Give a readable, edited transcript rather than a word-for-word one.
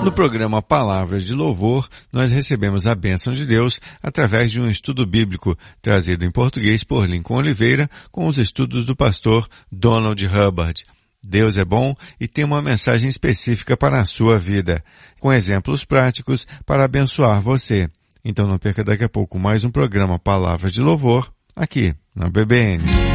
No programa Palavras de Louvor, nós recebemos a bênção de Deus através de um estudo bíblico trazido em português por Lincoln Oliveira com os estudos do pastor Donald Hubbard. Deus é bom e tem uma mensagem específica para a sua vida, com exemplos práticos para abençoar você. Então não perca daqui a pouco mais um programa Palavras de Louvor, aqui na BBN.